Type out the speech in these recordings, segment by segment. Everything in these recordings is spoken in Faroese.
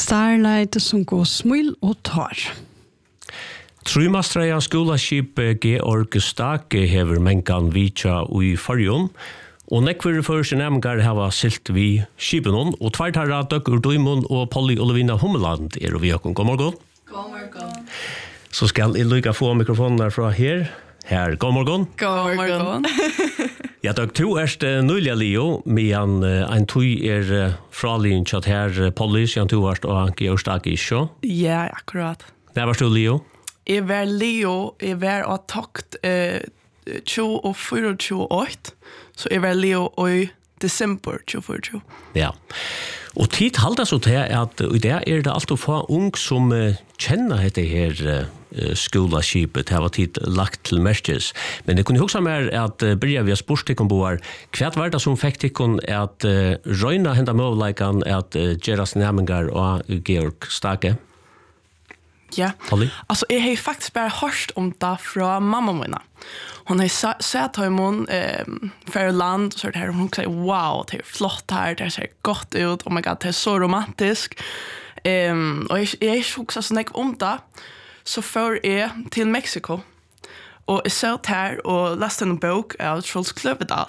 Starlight som går smil og tar. Trymastreia skolaskip Georg Stake hever mengan vitja i farjon, og nekver for sin emgar hava silt vi skipenon, og tvertarra Døggur Duimund og Polly Olivina Hummeland vi okkur. God morgon. God morgon. Så skal jeg lykka få mikrofonen derfra her. Her, god morgon. God morgon. Ja, Døgg, to nøyliga Leo, men en tøy fralien kjatt her, Polly, siden to og Georg Stake iså. Ja, akkurat. Der var du Leo? Jeg var Leo, jeg var av takt 24-28, så jeg var Leo i desember 24. Ja, og tid halda så til at i det det alt å få ung som kjenner dette her skolaskipet, det var tid lagt til merkes. Men det kunne huske mer at börja vi spørs til boar, hva var det som fikk til at røyna henda møvleikan at Geras Nærmengar og Georg Stake? Ja, Polly? altså jeg har faktisk bare hørt om det fra mamma mina. Hon har sett hon för land så här hon säger wow, det är flott här, det ser gott ut. Oh my god, det är så romantiskt. Och jag också så mycket om det. Så för är till Mexiko. Och jag satt här och läste en bok av Charles Klövedal.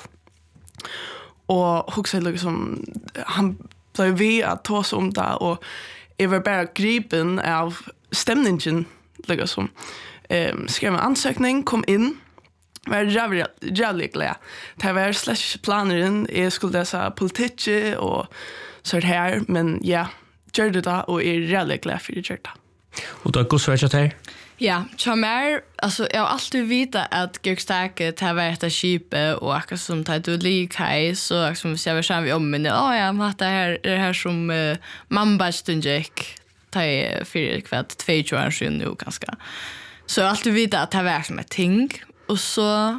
Och också liksom han blev vi att ta sig om det och jag var bara gripen av stämningen liksom. Skrev en ansökning, kom in. Var jävligt glad. Det var slash planeren. Jag skulle läsa politik och så här, men ja, gör det då och är jävligt glad för det gör det. Og da går svært her? Ja, Chamar, alltså jag har alltid vita att Georg Stake tar värta skipet och akkurat som tar du likhej så som vi ser vi om men ja, men det här är det här som mamma stundjek tar för kvart 22 år sedan nu ganska. Så jag har alltid vita att det här är som ett ting. Och så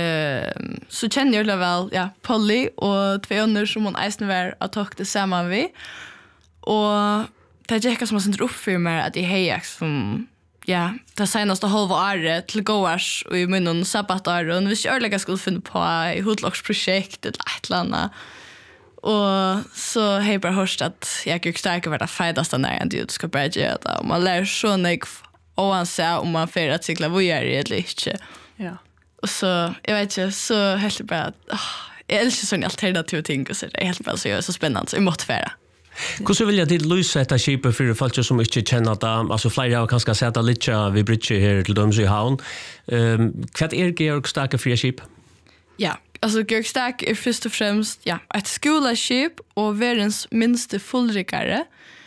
känner jag väl ja, Polly och två andra som hon eisen var att ta det samman vi. Och det är jäkka som har sänt upp för mig att jag hejar som ja, det senaste halva året till gåars och i munnen sabbatar och hvis jag örliga skulle finna på i hudlocksprojekt eller ett eller annat. Och så har jag bara hört att jag kan stärka vara det fedaste när jag inte ska börja göra det. Och man lär så mycket oansett om man får att cykla vågar eller inte. Ja. Och så, jag vet inte, så helt bara att jag älskar sådana alternativa ting och så det är helt bara så jag är så spännande så jag måste färra. Hvordan vil jeg til lyse etter skipet for folk som ikke kjenner det? Altså flere har kanskje sett litt vi bridge her til Døms i havn. Hva Georg Stake fria skip? Ja, alltså Georg Stake först och främst ja, ett skolaskip och världens minste fullrikare.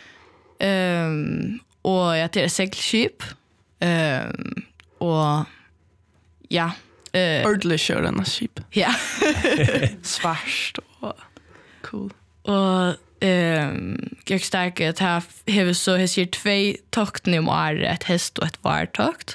Och ja, det är segelskip. Och ja, ordentligt körande skip. Ja. Svart och cool. Och Georg Stake har så här ser två tokten om året, ett häst och ett vartokt.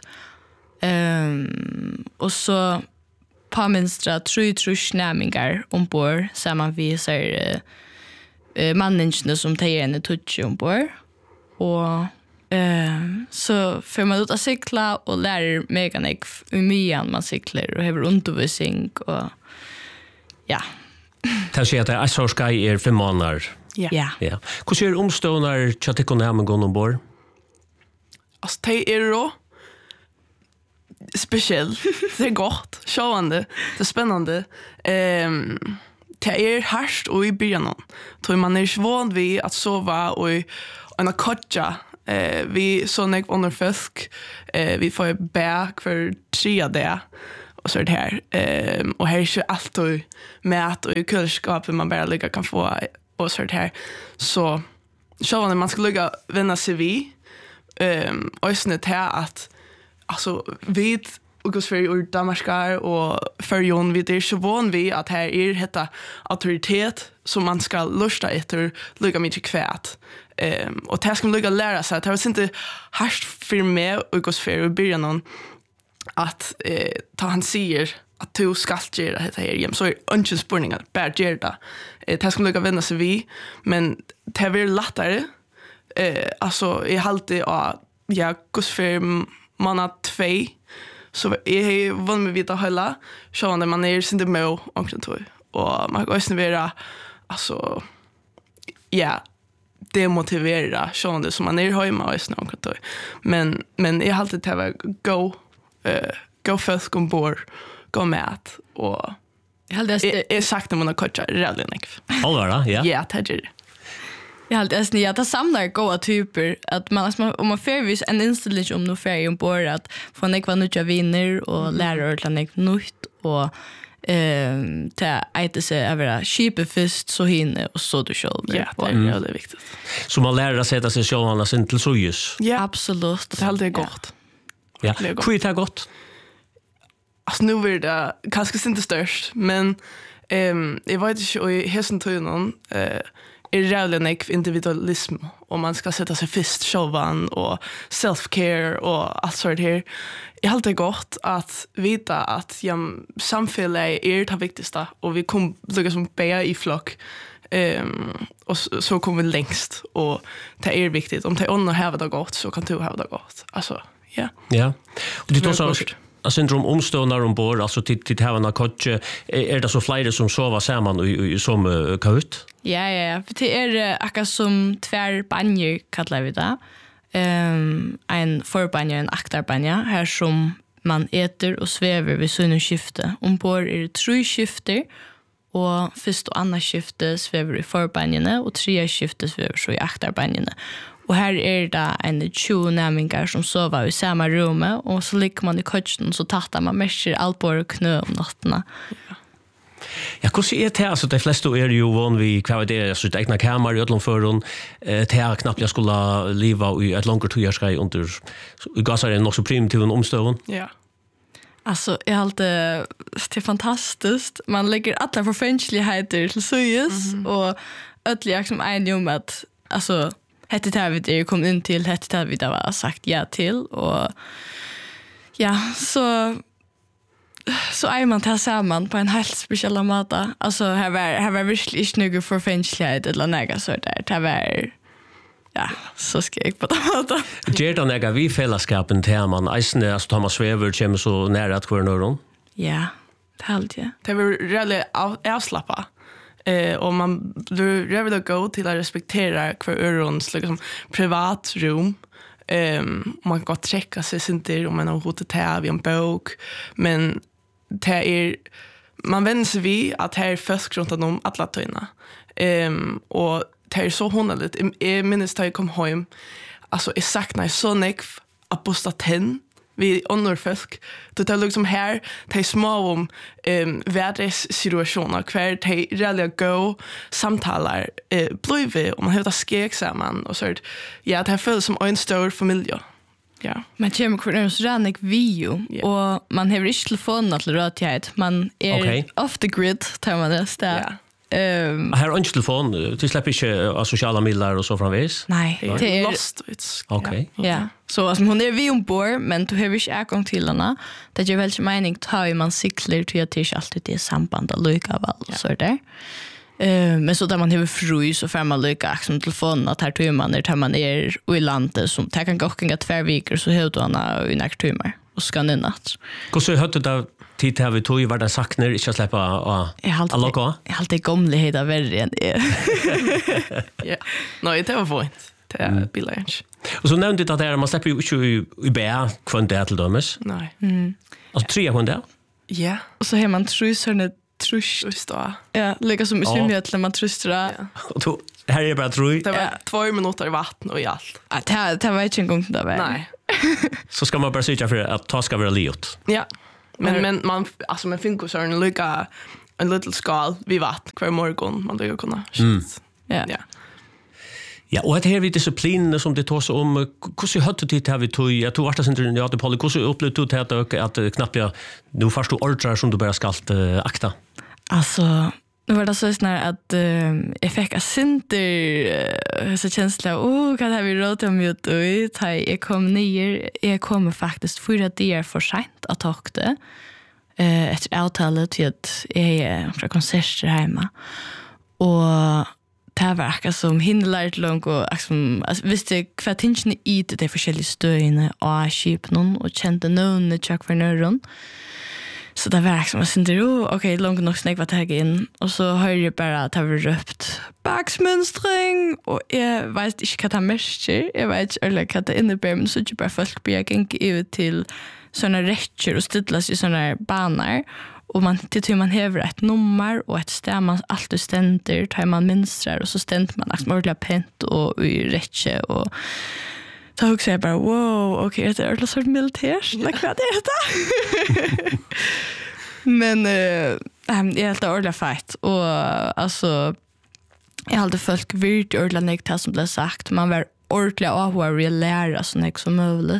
Och så på minstra 3 nämingar ombord samman visar manningene som tar en touch ombord. Och så får man ut att cykla och lärer meganek myan man cyklar och har undervisning och ja. Det sier at det Sky 5 måneder. Ja. Ja. Hvordan omstående tjattekonomen går ombord? Alltså det är då speciellt. Det är gott, sjående, det är spännande. Det är härst och i början. Då man är van vid att sova och en kotja. Vi såg under fisk. Vi får bäck för 3 dagar. Och så är det här. Och här är ju alltid mat och i kylskapet man bara ligga kan få och så är det här. Så sjående man ska ligga vända sig vid. Och sen det här att alltså vid Augustfärg ur Damarskar och förjon vid är så van vid att här är detta auktoritet som man ska lusta efter lugga mycket kvät. Och det här ska man lugga lära sig. Det var inte härst för mig Augustfärg i början att ta han säger att du ska göra det här igen. Så är inte spurningar, bara göra det. Det här ska man lugga vända sig vid. Men det är väldigt lättare. Alltså jag har alltid Augustfärg månad 2 så jag har vunnit med vita hölla så när man är inte med omkring tog och man kan också vara alltså ja demotivera sånt som man är hemma och snart kan ta. Men jag har alltid tagit go folk ombord, gå med och jag sagt att man har coachat räddligt mycket. Allra, ja. Ja, det är det. Jag har alltid att det samlar goda typer att man om man förvis en inställning om nu färg ombord att få några nya vinner och lära ut något nytt och ta äta sig över skipa först så hinner och så du själv. Ja, det är väldigt viktigt. Så man lär sig sätta sig själv annars inte till sojus. Ja, absolut. det är alltid gott. Ja, hur är det gott? Alltså nu är det kanske inte störst, men jag vet inte i hessen tiden är rävligt individualism och man ska sätta sig först självan och self-care och allt sånt här. Det är alltid gott att veta att samhället är det viktigaste och vi kommer liksom bära i flock och så kommer vi längst och det är viktigt. Om det är andra har det gott så kan du ha det gott. Alltså, ja. Ja. Och det är så syndrom omstående ombord, alltså till havna coach, är det så flera som sover samman som kaut? Ja. För det är akkurat som tvär banjer kallar vi det. En förbanja, en aktarbanja, här som man äter och sväver vid sunnskifte. Ombord är det 3 skifter och först och andra skifte sväver i förbanjene och 3 skifte sväver så i aktarbanjene. Och här är det en 20 nämningar som sover i samma rum och så ligger man i coachen så tattar man mest alpor och knö om natterna. Ja, hur ser det här? Så de flesta är ju van vid kvar så ett egna kammare i ödlomföron. Det här knappt jag skulle leva i ett långt tujärskaj under gasar en också primitiv omstånd. Ja. Alltså, jag har alltid, det är fantastiskt. Man lägger alla förfänskligheter till suyes och ödliga som är om att alltså, hette här vi är kom in till, hette här vi har sagt ja till och ja, så är man tar samman på en helt speciell måte. Alltså, här var verkligen inte någon förfänsklighet eller något så där. Det var ja, så ska jag på det måte. Gör det några vi fällskapen till man eisne, alltså Thomas Svever kommer så nära att kvar Ja, det är allt, ja. Det var väldigt avslappat. Och man blir väldigt gå till att respektera kvar örons liksom privatrum. Man kan träcka sig inte om man har hotat här vid en bok. Men det är man vänder sig vid att här är folk runt om alla töjna. Och det är så honligt. Jag minns att jag kom hem. Alltså, jag saknar så nekv att bosta tenn vid andra folk. Det är liksom här, det är små om världssituationer, kvar det är väldigt gå samtalar blivit och man har det skek samman och så. Ja, det här följs som en stor familj. Ja. Man kommer kvar så rannig video och man har inte telefonen till röttighet. Man är off the grid, tar man det där. Här har inte telefon, du släpper inte av sociala medier och så framvis? Nej, det är lost. Okej. Ja, så alltså, hon är vi ombord, men du har inte ägång till henne. Det är väldigt mening tar man cyklar till att det är alltid det samband och lycka väl så där. Men så där man har fru så får man lycka som telefon att här tar man när man är i landet som tar kan gå inga 2 veckor så hör du henne i nästa timme och ska ner natt. Hur så hörde du tid har vi tog var det saknar inte att släppa alla gå? Jag har alltid gamlighet av värre än det. Ja. Nej, det var fint. Det är billigare. Och så nämnde du att det man släpper ju inte i bä kvant det till dömes. Nej. Alltså 3 kvant det? Ja. Och så har man trusarna trust. Ja, lika som i svimmet när man trustar. Och då här är bara trui. Det var 2 minuter i vatten och i allt. Det var inte en gång det var. Nej. Så ska man bara söka för att ta ska vara liot. Ja. Men man alltså man finns så en lucka en liten skal vid vatten kvar morgon man då kunna. Ja. Ja, och det här vi disciplin som det tar sig om hur så hade det här vi tog jag tog vart sen ja det Paul hur så upplevde du att knappt jag nu först du ordrar som du bara skalt akta. Alltså nu var det så snart att jag fick en center så känsla kan det vi råd om ut och jag kom ner jag kommer faktiskt 4 dagar för sent att ta det efter avtalet till att jag är från konserter hemma och det var akkurat som hindelært långt og visste hva tingene i de forskjellige støyene og skipen og kjente noen tjokk for nøren. Så det var akkurat som jeg syntes, ok, långt nok snakk var taget inn. Og så hører jeg bare at det var røpt baksmønstring, og jeg vet ikke hva det merker, jeg vet ikke hva det innebærer, men så ikke bare folk blir gengge ut til sånne retter og stidles i sånne baner, og til man hever et nummer og et sted man alltid stender, tar man minstrer, og så stender man ordentlig pent og i rette, og så husker jeg bare, wow, ok, det er ordentlig sånn militærs, hva er det? Men jeg er helt ordentlig feit, og altså, jeg har alltid følt virkelig ordentlig nek til som ble sagt, man var ordentlig avhåret å lære så nek som mulig.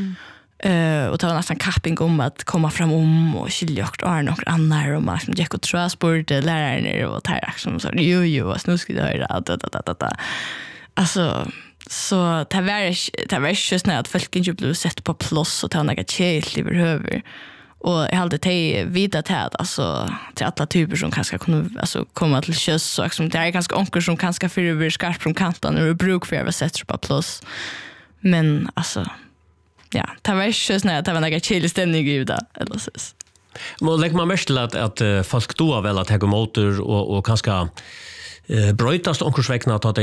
Och det var nästan kapping om att komma fram och skilja och några andra och man gick och transport lärare och där som så jo nu ska det höra alltså så det var just när att folk inte blev sett på plats och ta några chelt överhuvud och jag hade det vidare till att alltså till alla typer som kanske kunde alltså komma till köss och som det är ganska onkel som kanske för över skarpt från kanten och bruk för att sätta på plats men alltså ja, det var ikke sånn at det var noen kjelig stemning i det, eller så. Legger man mest til at folk då vel at jeg måter og kanskje brøytast omkursvekkene at det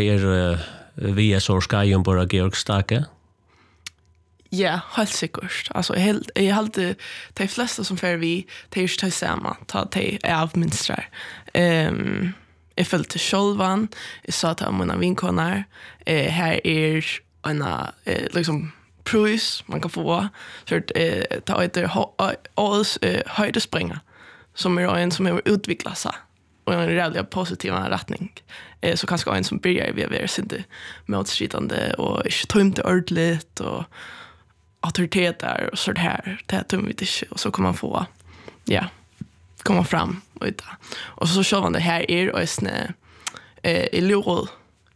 VS og Skyen på Georg Stake? Ja, helt sikkert. Altså, jeg halte de fleste som fer vi, de er ikke sammen, de er avminstrer. Jeg følte sjølvan, jeg sa til mine vinkoner, her en liksom pris man kan få så ta ett årets höjdespringa som är en som har utvecklat sig och en väldigt positiv riktning så kanske en som börjar vi är inte motstridande och inte tömt ordentligt och auktoriteter och så här det tömmer vi inte och så kan man få komma fram och så kör man det här och snä i lurråd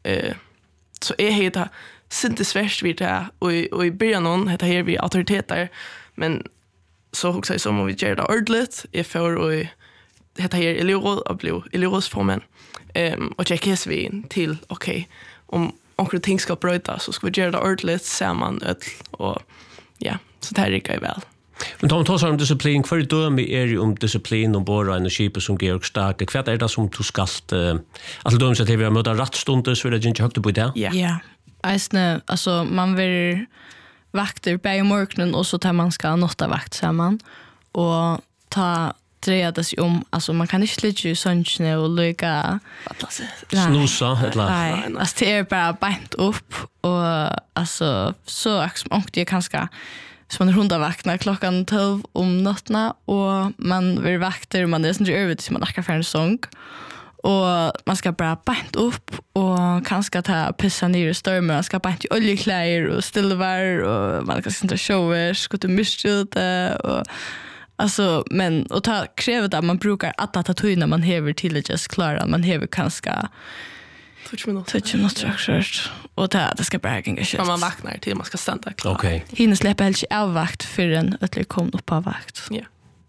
så är heter syntes svärst vid det och i början någon heter här vi auktoriteter men så också som om vi gör det ordentligt är för och heter här Elioråd och blev Eliorådsformen och checkas vi in till okej om onkel ting ska bröta så ska vi göra det ordentligt samman och ja så det här gick väl. Men Tom tar om disciplin för döme är ju om disciplin och bara energi som Georg Stake. Vad är det som du ska alltså döme så att vi har mött rätt stundes för det inte högt på det. Ja. Alltså man vill vakter på i morgonen och så tar man ska nåtta vakt samman och ta dreja sig om alltså man kan inte ligga i sunshine och lycka snusa eller nej alltså det är bara bänt upp och alltså så som det kanske som man runda vakna klockan 12 om nattna och man vill vakter man är inte över till man akar för en sång och man ska bara bänt upp och kanske ta pissa ner i stormen man ska bänt i oljekläder och stillvar och man kan inte shower ska du missa det och alltså men och ta kräver att man brukar att ta man häver till det just klara man häver kanske touch structured och det ska bara gänga shit. Man vaknar till man ska stanna klar. Okej. Hinner släppa helt av vakt för en att det kom upp av vakt. Ja.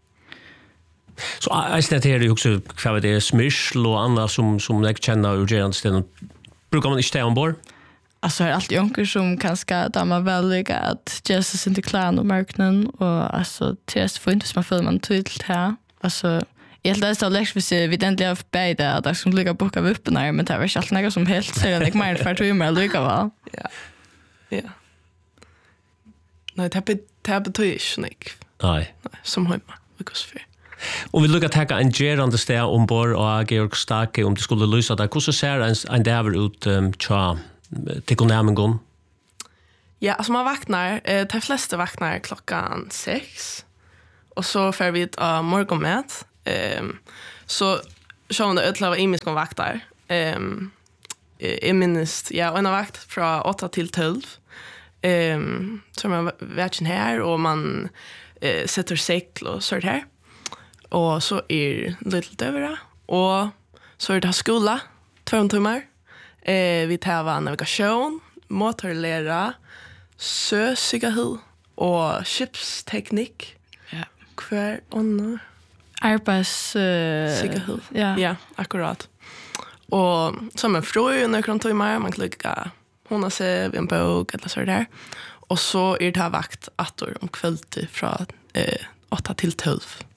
Så jag snätter det också kvar det är smyrsl och andra som jag känner ur gerandstenen. Brukar man inte ställa ombord? Alltså är alltid onkel som kanske damma väldigt att Jesus inte klar och marknaden och alltså tills får inte som man följer man tydligt här. Alltså jag hade så lätt för vi ändligen har bättre att som ligga boka upp när men det var inte allt något som helt så jag mer för att mer lika va. Ja. Ja. Nej, det betyder inte nick. Nej, som hemma. Because för. Och vi lukar ta en gerande steg ombord och Georg Stake om det skulle lösa det. Hur ser en där ut tja till närmengång? Ja, alltså man vaknar, de flesta vaknar klockan 6 och så får vi ett morgonmat. Så sjön det utlava imiskon vaktar. Jag minns en vakt från 8 till 12. Så man vet här och man sätter segel och så här. Och så är lite över och så är det skola 2 timmar. Vi tar navigation, motorlära, sösighet och chipsteknik. Ja. Kvar och säkerhet. Ja, akkurat. Och som en fröj under några timmar man klickar hon har sig vid en bok eller så där. Och så är det här vakt attor om kvällen från 8 till 12.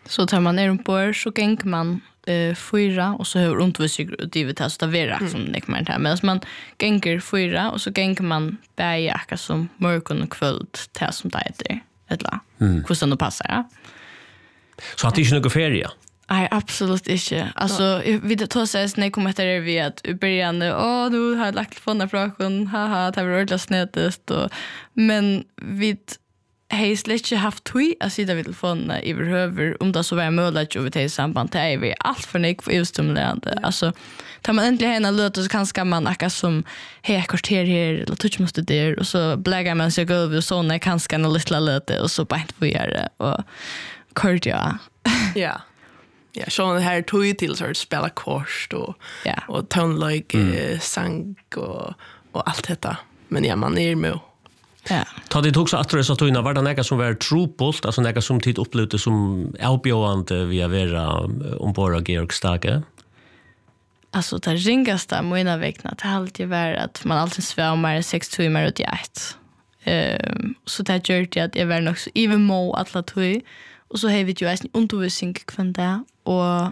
Så tar man ner ombord så gänger man 4 och så har undervisning utgivet här så det är som det kommer här. Men man gänger 4 och så gänger man bäjaka som morgon och kväll till som det heter. Eller hur det passar, ja. Så att det inte någon ferie? Nej, absolut inte. Alltså, vi tar sig när jag kommer efter det vid att i början, nu har jag lagt telefonen från, haha, det var ordentligt snötigt. Men vi har slätt inte haft tog att sitta vid telefonen överhuvud om det så var möjligt att vi tar i samband. Det är vi allt för nek för utstimulerande. Alltså, tar man äntligen henne löt så kanske man akkurat som hej, kvarter här eller touch måste där och så bläggar man sig över och sådana kanske en liten löte och så bara inte får göra det. Och kort, ja. Ja. Ja, så det här tog ju till så att spela kort och tonlike sang och allt detta. Men ja, man är med. Ja. Ta det också att det så att var det några som var trupult, alltså några som tid upplevde som avbjörande via vara ombord Georg Stage. Alltså det ringaste mina vägna det har alltid varit att man alltid svämmar 6 timmar ut i ett. Så det gör det att jag var nog så even more alla tog. Och så har vi ju en undervisning kvar där och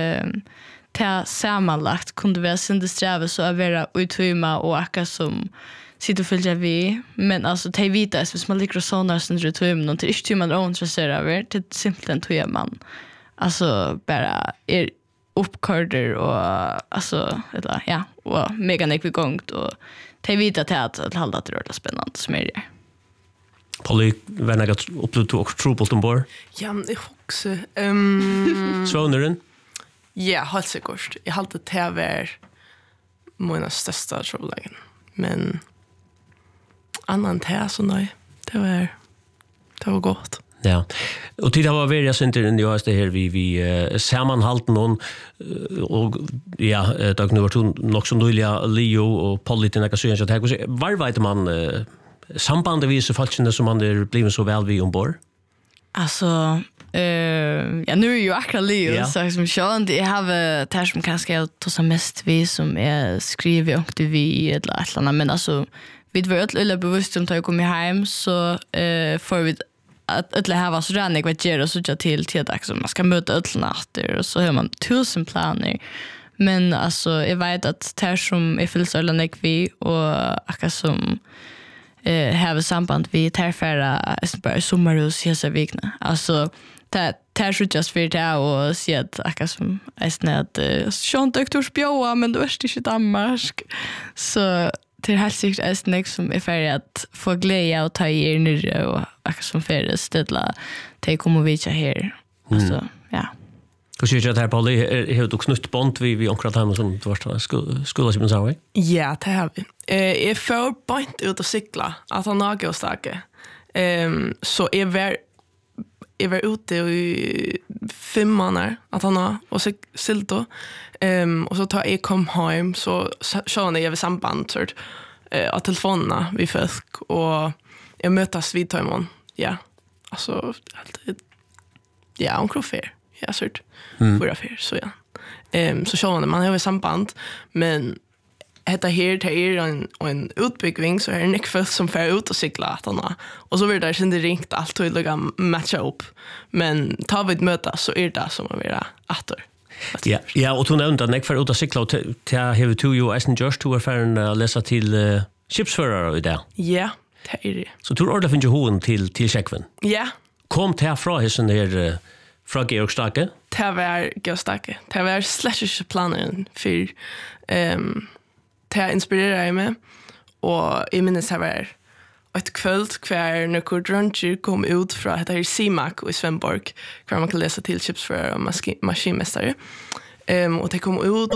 ta sammanlagt kunde vi synda sträva så att vara uthymma och akka som sitter och följer vi. Men alltså det vita är hvis man ligger och sådana som uthymma och till inte man är ointresserad av det är simpelt en tog man alltså bara är uppkorder och alltså eller ja och mega nekvigångt och det vita till att hålla det rörligt spännande som är det. Polly, var det upplevt du också trupult ombord? Ja, men jag också. Svånaren? Ja, helt säkert. Jag har alltid tävlar mina största troblägen. Men annan tä så nej. Det var gott. Ja. Och titta var vi center in det här vi sammanhållt någon och ja, dag nu var det nog så nöjliga Leo och Polly till några så här var vet man sambandet vis falskene som man är blivit så väl vid ombord? Alltså ja, nu är ju akkurat Leo så som jag jag har det här som kanske jag tar mest vi som är skriver och det vi eller ett eller annat men alltså vi var öll bevisst om att jag kommer hem så får vi att ha var så rannig vad ger och så till dag som man ska möta öll natter och så har man 1000 planer. Men alltså jag vet att det här som är fyllt öll natt vi och akkurat som have samband vi tärfära bara sommarhus hela vikna. Alltså det är just för det och se att akkurat som att Sean Doktors bjöa men du är inte i Danmark. Så det är helt säkert nästa som är färdig att få glädje och ta er ner och akkurat som färdig ställa till kommer vi inte här. Alltså ja. Hur ser det här på det? Har du knutt band vi omkrat hem som du var skulle som sa vi? Ja, det har vi. Jag får bant ut och cykla att han nager och stake. Så jag var ute i 5 månader att han har och cylt då. Och så tar jag kom hem så såg jag vid samband så att telefonerna vi fick och jag mötas vid timon. Ja. Alltså alltid ja, omkring fair. Ja, sort. För affär så ja. Så sjön man har ju samband men detta här det är en utbyggning så är det Nick Fuss som får ut och cykla att han och så blir det sen det ringt allt och lägga matcha upp men tar vi ett möte så är det som att vara åter. Ja, och hon nämnde att Nick får ut och cykla och till have to you as just to affären läsa till chipsförare i det. Ja, det är det. Så tror ordet finns ju hon till checkven. Ja. Kom till från hissen här fra Georg Stage? Det var Georg Stage. Det var slashish planen för det inspirerar mig och i minnes här var ett kväll kvar när Kurt Runcher kom ut från det här Simak i Svenborg kvar man kan läsa till chips för maskinmästare och det kom ut